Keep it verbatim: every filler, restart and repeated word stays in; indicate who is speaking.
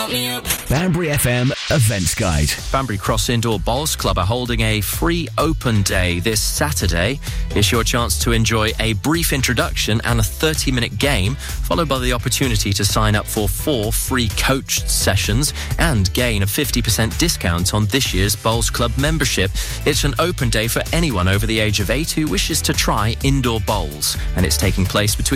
Speaker 1: Banbury F M Events Guide.
Speaker 2: Banbury Cross Indoor Bowls Club are holding a free open day this Saturday. It's your chance to enjoy a brief introduction and a thirty-minute game, followed by the opportunity to sign up for four free coached sessions and gain a fifty percent discount on this year's Bowls Club membership. It's an open day for anyone over the age of eight who wishes to try indoor bowls, and it's taking place between